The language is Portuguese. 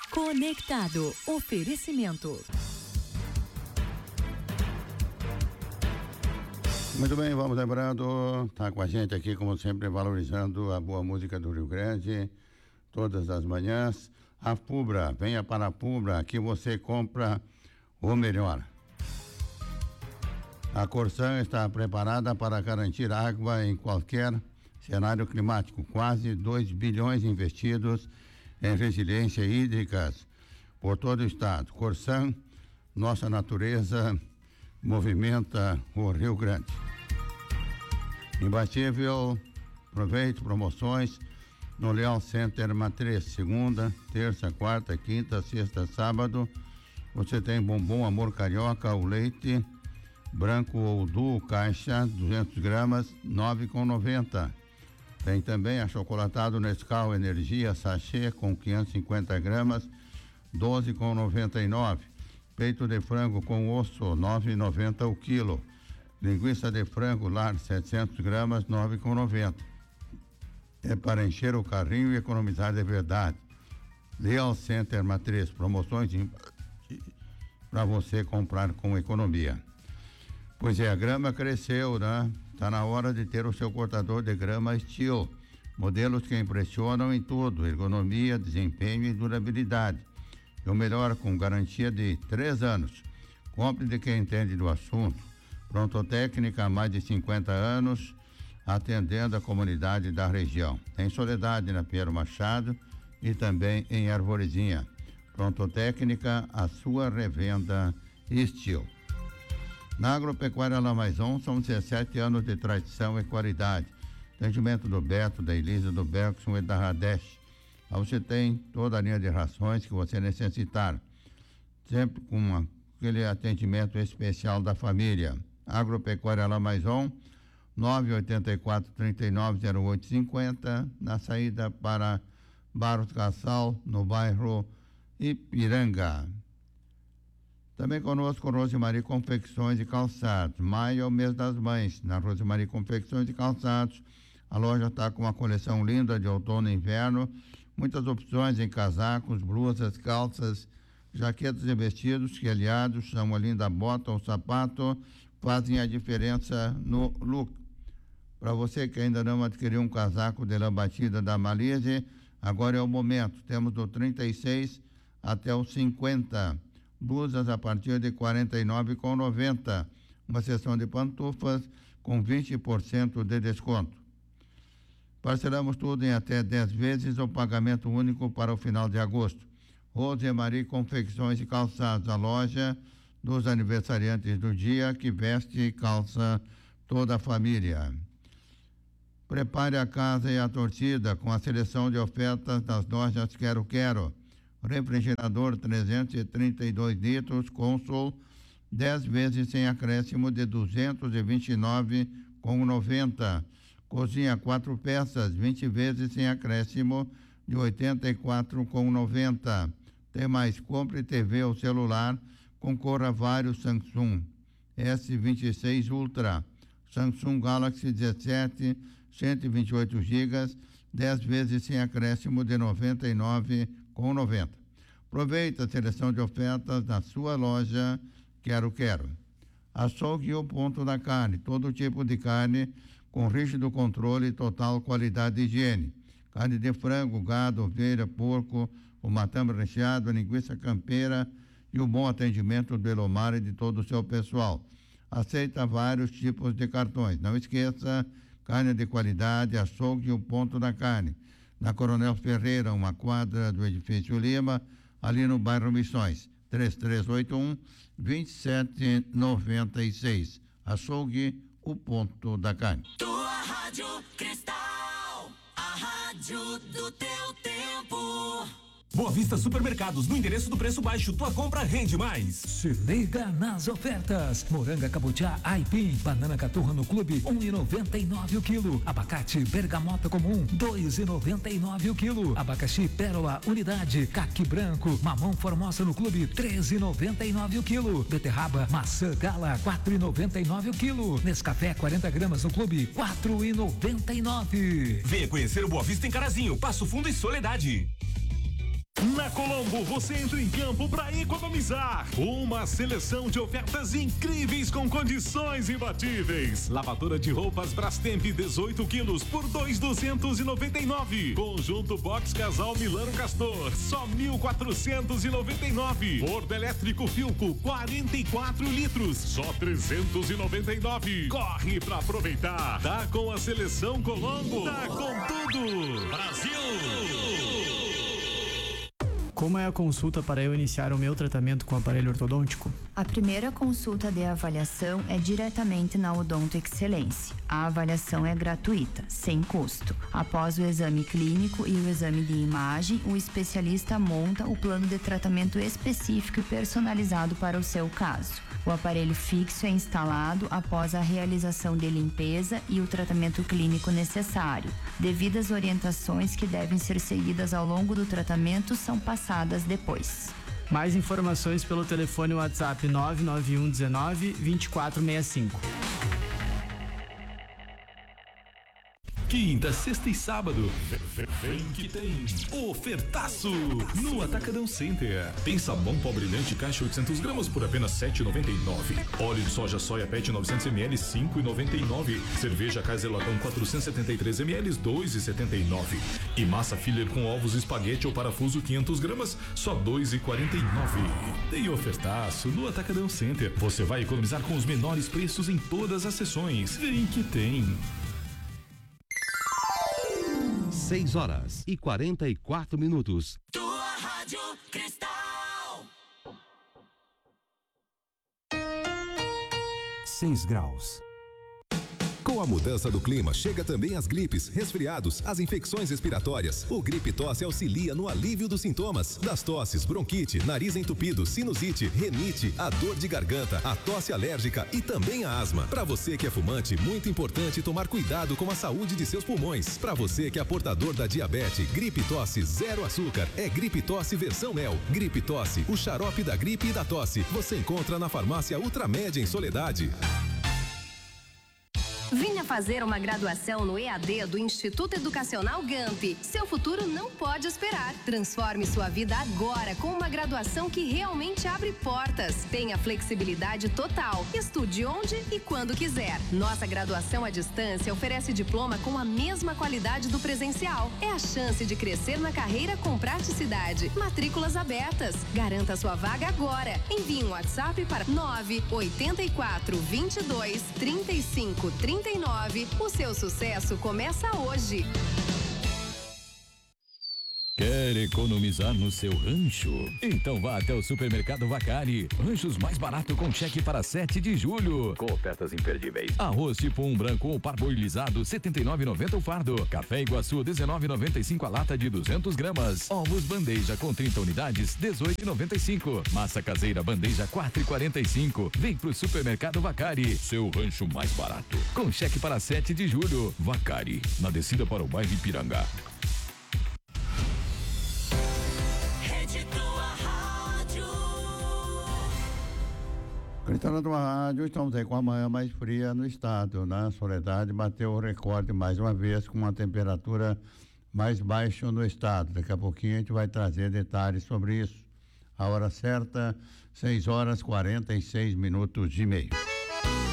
Conectado. Oferecimento. Muito bem, vamos lembrando, tá com a gente aqui, como sempre, valorizando a boa música do Rio Grande, todas as manhãs. A Fubra, venha para a Fubra, aqui você compra o melhor. A Corsan está preparada para garantir água em qualquer cenário climático. Quase 2 bilhões investidos em resiliência hídrica por todo o estado. Corsan, nossa natureza movimenta o Rio Grande. Imbatível, aproveite promoções no Leal Center Matriz, segunda, terça, quarta, quinta, sexta, sábado. Você tem bombom Amor Carioca, o leite branco ou duo, caixa, 200 gramas, 9,90. Tem também achocolatado Nescau Energia, sachê com 550 gramas, 12,99. Peito de frango com osso, 9,90 o quilo. Linguiça de frango lar, 700 gramas, 9,90. É para encher o carrinho e economizar de verdade. Leal Center Matriz, promoções para você comprar com economia. Pois é, a grama cresceu, né? Está na hora de ter o seu cortador de grama Steel. Modelos que impressionam em tudo, ergonomia, desempenho e durabilidade. E o melhor, com garantia de 3 anos. Compre de quem entende do assunto. Prontotécnica há mais de 50 anos, atendendo a comunidade da região. Em Soledade, na Pinheiro Machado, e também em Arvorezinha. Prontotécnica, a sua revenda Steel. Na Agropecuária Lamaison, são 17 anos de tradição e qualidade. Atendimento do Beto, da Elisa, do Bergson e da Radesh. Aí você tem toda a linha de rações que você necessitar. Sempre com aquele atendimento especial da família. Agropecuária Lamaison, 984-390850, na saída para Barros Cassal, no bairro Ipiranga. Também conosco Rosemary Confecções e Calçados. Maio é o mês das mães. Na Rosemary Confecções e Calçados, a loja está com uma coleção linda de outono e inverno. Muitas opções em casacos, blusas, calças, jaquetas e vestidos que, aliados, são uma linda bota ou sapato, fazem a diferença no look. Para você que ainda não adquiriu um casaco de lã batida da Malise, agora é o momento. Temos do 36 até o 50. Blusas a partir de R$ 49,90. Uma seção de pantufas com 20% de desconto. Parcelamos tudo em até 10 vezes ou pagamento único para o final de agosto. Rosemary Confecções e Calçados, a loja dos aniversariantes do dia, que veste e calça toda a família. Prepare a casa e a torcida com a seleção de ofertas das lojas Quero Quero. Refrigerador 332 litros, Consul, 10 vezes sem acréscimo de R$ 229,90. Cozinha 4 peças, 20 vezes sem acréscimo de R$ 84,90. Tem mais, compre TV ou celular, concorra a vários Samsung S26 Ultra, Samsung Galaxy 17, 128 GB, 10 vezes sem acréscimo de R$ 99,90. Aproveita a seleção de ofertas da sua loja Quero Quero. Açougue e o Ponto da Carne, todo tipo de carne com rígido controle e total qualidade e higiene. Carne de frango, gado, ovelha, porco, o matame recheado, linguiça campeira e o bom atendimento do Elomar e de todo o seu pessoal. Aceita vários tipos de cartões. Não esqueça, carne de qualidade, Açougue e o Ponto da Carne. Na Coronel Ferreira, uma quadra do Edifício Lima, ali no bairro Missões. 3381-2796. Açougue, o Ponto da Carne. Tua Rádio Cristal, a rádio do teu tempo. Boa Vista Supermercados, no endereço do preço baixo, tua compra rende mais. Se liga nas ofertas. Moranga cabotiá Aipim, banana caturra no clube, 1,99 o quilo. Abacate bergamota comum, 2,99 o quilo. Abacaxi pérola unidade, caqui branco, mamão formosa no clube, 13,99 o quilo. Beterraba maçã gala, 4,99 o quilo. Nescafé 40 gramas no clube, 4,99. Venha conhecer o Boa Vista em Carazinho, Passo Fundo e Soledade. Na Colombo, você entra em campo para economizar. Uma seleção de ofertas incríveis com condições imbatíveis. Lavadora de roupas Brastemp 18 quilos por 2.299. Conjunto box casal Milano Castor, só 1.499. Forno elétrico Filco 44 litros, só 399. Corre para aproveitar. Tá com a seleção Colombo. Tá com tudo. Brasil! Como é a consulta para eu iniciar o meu tratamento com aparelho ortodôntico? A primeira consulta de avaliação é diretamente na Odonto Excelência. A avaliação é gratuita, sem custo. Após o exame clínico e o exame de imagem, o especialista monta o plano de tratamento específico e personalizado para o seu caso. O aparelho fixo é instalado após a realização de limpeza e o tratamento clínico necessário. Devidas orientações que devem ser seguidas ao longo do tratamento são passadas depois. Mais informações pelo telefone WhatsApp 991 19 2465. Quinta, sexta e sábado. Vem que tem ofertaço no Atacadão Center. Tem sabão pó brilhante caixa 800 gramas por apenas R$7,99. Óleo de soja soia pet 900 ml R$5,99. Cerveja Kaiser Latão 473 ml R$2,79. E massa filler com ovos espaguete ou parafuso 500 gramas só R$2,49. Tem ofertaço no Atacadão Center. Você vai economizar com os menores preços em todas as sessões. Vem que tem. 6h44. Tua Rádio Cristal. 6 graus. Com a mudança do clima, chega também as gripes, resfriados, as infecções respiratórias. O Gripe Tosse auxilia no alívio dos sintomas das tosses, bronquite, nariz entupido, sinusite, renite, a dor de garganta, a tosse alérgica e também a asma. Para você que é fumante, muito importante tomar cuidado com a saúde de seus pulmões. Para você que é portador da diabetes, Gripe Tosse zero açúcar é Gripe Tosse versão mel. Gripe Tosse, o xarope da gripe e da tosse. Você encontra na farmácia Ultramédia em Soledade. Venha fazer uma graduação no EAD do Instituto Educacional GAMP. Seu futuro não pode esperar. Transforme sua vida agora com uma graduação que realmente abre portas. Tenha flexibilidade total. Estude onde e quando quiser. Nossa graduação à distância oferece diploma com a mesma qualidade do presencial. É a chance de crescer na carreira com praticidade. Matrículas abertas. Garanta sua vaga agora. Envie um WhatsApp para 984 22 35 39. O seu sucesso começa hoje. Quer economizar no seu rancho? Então vá até o Supermercado Vacari. Ranchos mais barato com cheque para 7 de julho. Com ofertas imperdíveis. Arroz tipo 1 branco ou parboilizado, R$ 79,90 o fardo. Café Iguaçu, R$ 19,95 a lata de 200 gramas. Ovos bandeja com 30 unidades, R$ 18,95. Massa caseira bandeja, R$ 4,45. Vem pro Supermercado Vacari. Seu rancho mais barato. Com cheque para 7 de julho. Vacari, na descida para o bairro Ipiranga. Cristal da Rádio, estamos aí com a manhã mais fria no estado, né? Soledade bateu o recorde mais uma vez com uma temperatura mais baixa no estado. Daqui a pouquinho a gente vai trazer detalhes sobre isso. A hora certa, 6h46 e meio.